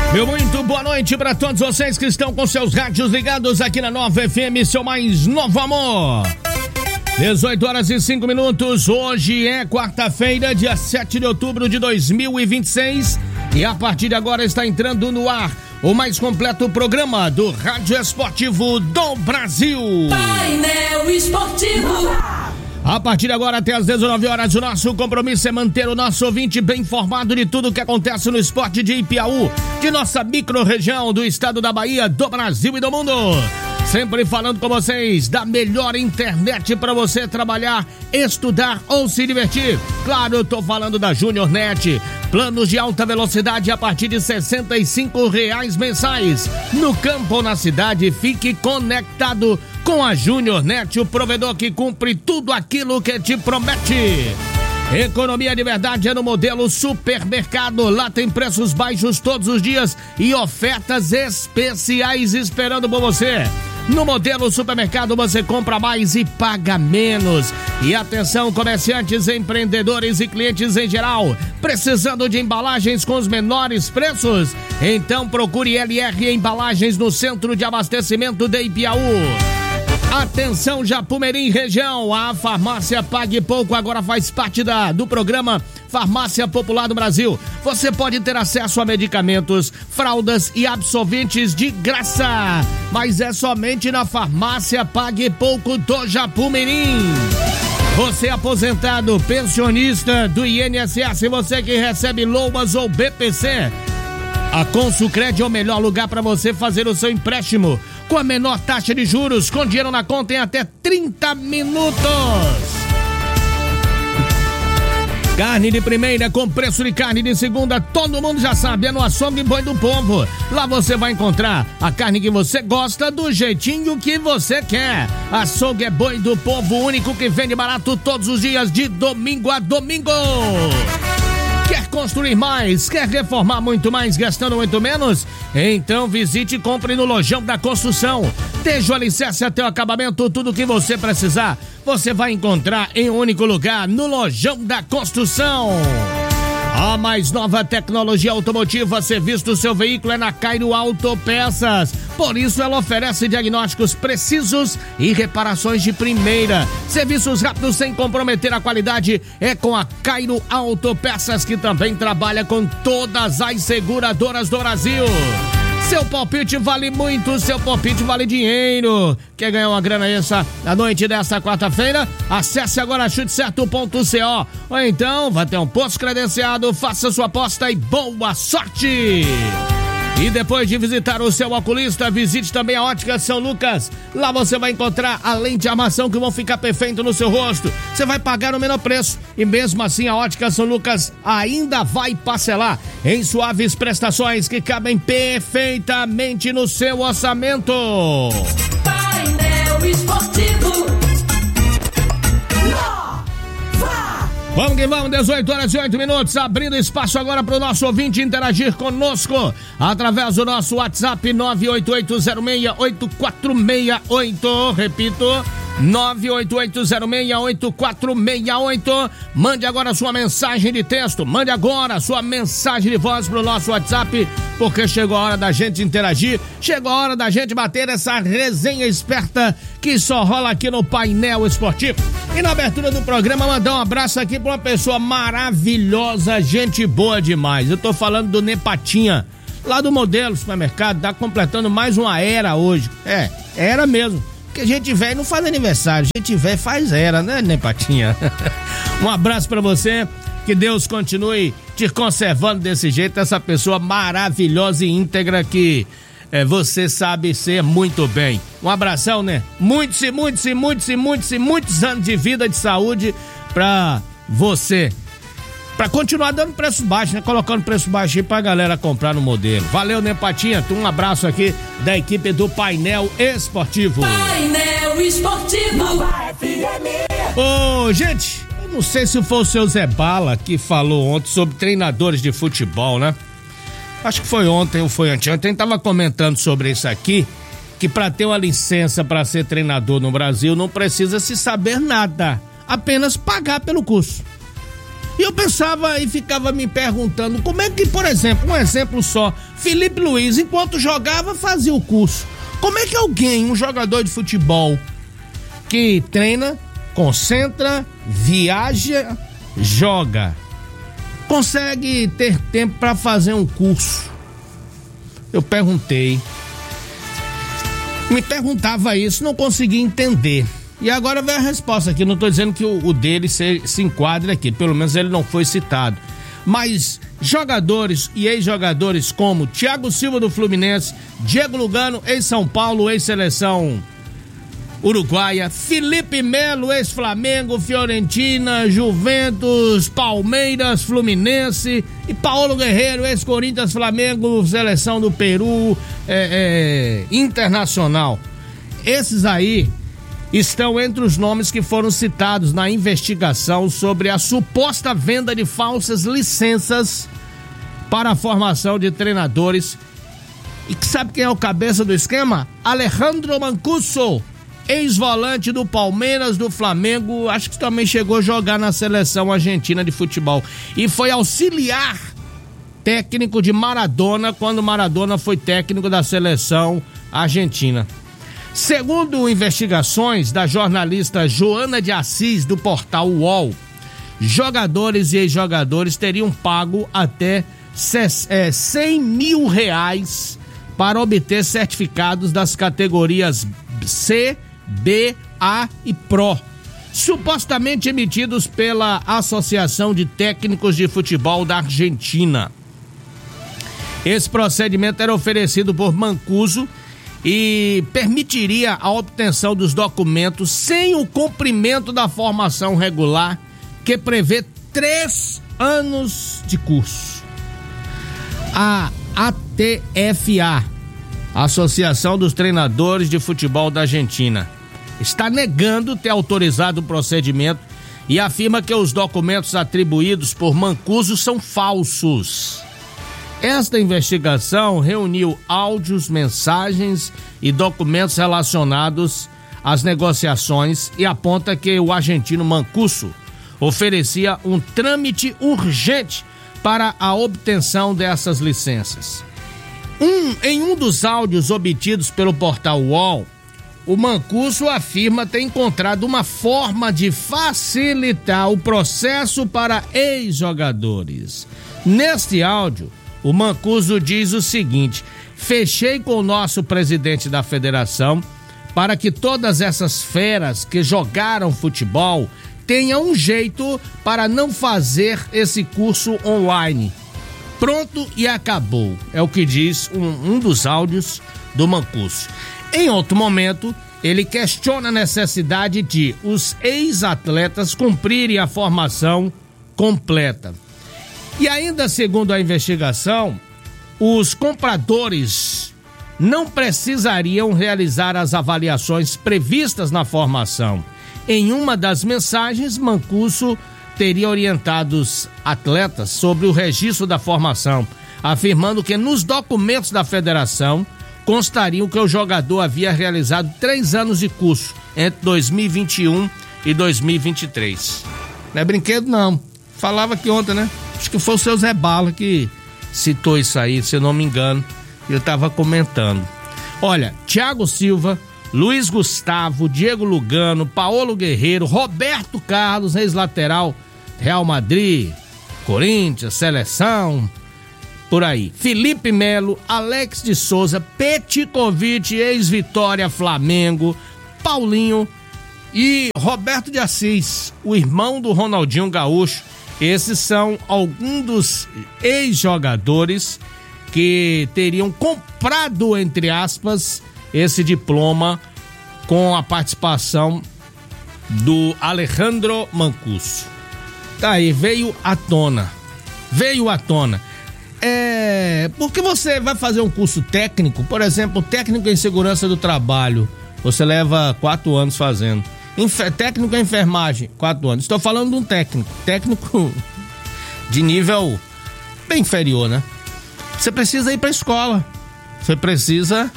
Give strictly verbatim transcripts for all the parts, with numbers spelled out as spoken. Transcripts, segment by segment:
Meu muito boa noite para todos vocês que estão com seus rádios ligados aqui na Nova F M, seu mais novo amor. dezoito horas e cinco minutos, hoje é quarta-feira, dia sete de outubro de dois mil e vinte e seis, e a partir de agora está entrando no ar o mais completo programa do Rádio Esportivo do Brasil. Painel Esportivo. A partir de agora até às dezenove horas, o nosso compromisso é manter o nosso ouvinte bem informado de tudo que acontece no esporte de Ipiaú, de nossa micro-região, do estado da Bahia, do Brasil e do mundo. Sempre falando com vocês da melhor internet para você trabalhar, estudar ou se divertir. Claro, eu tô falando da Júnior Net. Planos de alta velocidade a partir de sessenta e cinco reais mensais. No campo ou na cidade, fique conectado com a Júnior Net, o provedor que cumpre tudo aquilo que te promete. Economia de verdade é no modelo supermercado. Lá tem preços baixos todos os dias e ofertas especiais esperando por você. No modelo supermercado você compra mais e paga menos. E atenção, comerciantes, empreendedores e clientes em geral, precisando de embalagens com os menores preços? Então procure L R Embalagens no centro de abastecimento de Ipiaú. Atenção, Japumirim região, a farmácia Pague Pouco agora faz parte da, do programa Farmácia Popular do Brasil. Você pode ter acesso a medicamentos, fraldas e absorventes de graça, mas é somente na farmácia Pague Pouco do Japumirim. Você aposentado, pensionista do I N S S, você que recebe loas ou B P C, a Consulcred é o melhor lugar para você fazer o seu empréstimo com a menor taxa de juros, com dinheiro na conta em até trinta minutos. Carne de primeira com preço de carne de segunda, todo mundo já sabe, é no Açougue Boi do Povo. Lá você vai encontrar a carne que você gosta do jeitinho que você quer. Açougue é Boi do Povo, único que vende barato todos os dias de domingo a domingo. Quer construir mais? Quer reformar muito mais gastando muito menos? Então visite e compre no Lojão da Construção. Desde o alicerce até o acabamento, tudo o que você precisar, você vai encontrar em um único lugar, no Lojão da Construção. A mais nova tecnologia automotiva a serviço do seu veículo é na Cairo Autopeças. Por isso ela oferece diagnósticos precisos e reparações de primeira. Serviços rápidos sem comprometer a qualidade é com a Cairo Autopeças, que também trabalha com todas as seguradoras do Brasil. Seu palpite vale muito, seu palpite vale dinheiro. Quer ganhar uma grana essa na noite desta quarta-feira? Acesse agora chute certo ponto co ou então vá ter um posto credenciado, faça sua aposta e boa sorte! E depois de visitar o seu oculista, visite também a Ótica São Lucas. Lá você vai encontrar a lente de armação que vão ficar perfeito no seu rosto. Você vai pagar o menor preço e mesmo assim a Ótica São Lucas ainda vai parcelar em suaves prestações que cabem perfeitamente no seu orçamento. Painel Esportivo. Vamos que vamos, dezoito horas e oito minutos, abrindo espaço agora para o nosso ouvinte interagir conosco através do nosso WhatsApp nove oito oito zero seis oito quatro seis oito, repito, nove oito oito zero seis oito quatro seis oito. Mande agora sua mensagem de texto, mande agora sua mensagem de voz pro nosso WhatsApp, porque chegou a hora da gente interagir, chegou a hora da gente bater essa resenha esperta que só rola aqui no Painel Esportivo. E na abertura do programa, mandar um abraço aqui pra uma pessoa maravilhosa, gente boa demais. Eu tô falando do Nepatinha, lá do Modelo Supermercado, tá completando mais uma era hoje. É, era mesmo. Porque gente velha não faz aniversário, gente velha faz era, né, Nepatinha? Um abraço pra você, que Deus continue te conservando desse jeito, essa pessoa maravilhosa e íntegra que é, você sabe ser muito bem. Um abração, né? Muitos e muitos e muitos e muitos e muitos anos de vida, de saúde pra você. Pra continuar dando preço baixo, né? Colocando preço baixo aí pra galera comprar no Modelo. Valeu, Nepatinha. Um abraço aqui da equipe do Painel Esportivo. Painel Esportivo. Ô, oh, gente, eu não sei se foi o seu Zé Bala que falou ontem sobre treinadores de futebol, né? Acho que foi ontem ou foi anteontem, tava comentando sobre isso aqui, que para ter uma licença para ser treinador no Brasil não precisa se saber nada, apenas pagar pelo curso. E eu pensava e ficava me perguntando como é que, por exemplo, um exemplo só, Felipe Luiz, enquanto jogava, fazia o curso. Como é que alguém, um jogador de futebol, que treina, concentra, viaja, joga, consegue ter tempo para fazer um curso? Eu perguntei. Me perguntava isso, não conseguia entender. E agora vem a resposta aqui. Não estou dizendo que o, o dele se, se enquadre aqui, pelo menos ele não foi citado. Mas jogadores e ex-jogadores como Thiago Silva do Fluminense, Diego Lugano, ex-São Paulo, ex-seleção uruguaia, Felipe Melo, ex-Flamengo, Fiorentina, Juventus, Palmeiras, Fluminense, e Paulo Guerreiro, ex-Corinthians, Flamengo, seleção do Peru, é, é, Internacional. Esses aí estão entre os nomes que foram citados na investigação sobre a suposta venda de falsas licenças para a formação de treinadores. E que sabe quem é o cabeça do esquema? Alejandro Mancuso, ex-volante do Palmeiras, do Flamengo, acho que também chegou a jogar na seleção argentina de futebol e foi auxiliar técnico de Maradona quando Maradona foi técnico da seleção argentina. Segundo investigações da jornalista Joana de Assis do portal U O L, jogadores e ex-jogadores teriam pago até cem mil reais para obter certificados das categorias C, B, A e Pro, supostamente emitidos pela Associação de Técnicos de Futebol da Argentina. Esse procedimento era oferecido por Mancuso e permitiria a obtenção dos documentos sem o cumprimento da formação regular, que prevê três anos de curso. A A T F A, Associação dos Treinadores de Futebol da Argentina, está negando ter autorizado o procedimento e afirma que os documentos atribuídos por Mancuso são falsos. Esta investigação reuniu áudios, mensagens e documentos relacionados às negociações e aponta que o argentino Mancuso oferecia um trâmite urgente para a obtenção dessas licenças. Um, em um dos áudios obtidos pelo portal U O L, o Mancuso afirma ter encontrado uma forma de facilitar o processo para ex-jogadores. Neste áudio, o Mancuso diz o seguinte: fechei com o nosso presidente da federação para que todas essas feras que jogaram futebol tenham um jeito para não fazer esse curso online. Pronto e acabou, é o que diz um, um dos áudios do Mancuso. Em outro momento, ele questiona a necessidade de os ex-atletas cumprirem a formação completa. E ainda segundo a investigação, os compradores não precisariam realizar as avaliações previstas na formação. Em uma das mensagens, Mancuso teria orientado os atletas sobre o registro da formação, afirmando que nos documentos da federação constariam que o jogador havia realizado três anos de curso entre dois mil e vinte e um e dois mil e vinte e três. Não é brinquedo, não. Falava aqui ontem, né? Acho que foi o seu Zé Bala que citou isso aí, se eu não me engano. Ele estava comentando. Olha, Thiago Silva, Luiz Gustavo, Diego Lugano, Paulo Guerreiro, Roberto Carlos, ex-lateral, Real Madrid, Corinthians, seleção, por aí. Felipe Melo, Alex de Souza, Petkovic, ex-Vitória, Flamengo, Paulinho e Roberto de Assis, o irmão do Ronaldinho Gaúcho. Esses são alguns dos ex-jogadores que teriam comprado, entre aspas, esse diploma com a participação do Alejandro Mancuso. Tá aí, veio à tona. Veio à tona. É, porque você vai fazer um curso técnico, por exemplo, técnico em segurança do trabalho, você leva quatro anos fazendo. Infer, técnico em enfermagem, quatro anos. Estou falando de um técnico, técnico de nível bem inferior, né? Você precisa ir para a escola, você precisa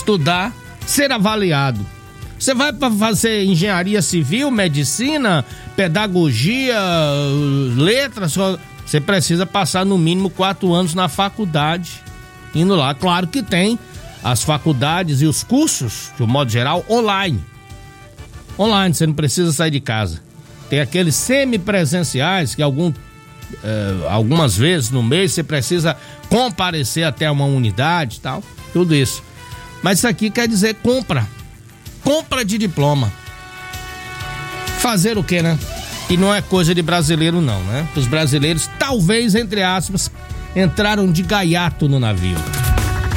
estudar, ser avaliado. Você vai para fazer engenharia civil, medicina, pedagogia, letras, você precisa passar no mínimo quatro anos na faculdade, indo lá. Claro que tem as faculdades e os cursos, de um modo geral, online. Online, você não precisa sair de casa. Tem aqueles semipresenciais que algum, eh, algumas vezes no mês você precisa comparecer até uma unidade e tal, tudo isso. Mas isso aqui quer dizer compra. Compra de diploma. Fazer o quê, né? E não é coisa de brasileiro não, né? Os brasileiros, talvez, entre aspas, entraram de gaiato no navio.